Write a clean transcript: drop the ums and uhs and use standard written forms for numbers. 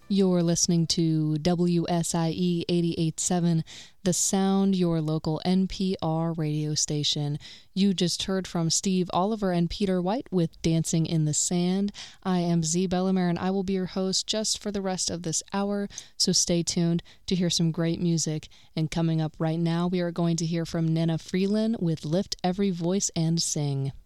You're listening to WSIE 88.7, The Sound, your local NPR radio station. You just heard from Steve Oliver and Peter White with Dancing in the Sand. I am Z Bellamere, and I will be your host just for the rest of this hour, so stay tuned to hear some great music. And coming up right now, we are going to hear from Nina Freeland with Lift Every Voice and Sing.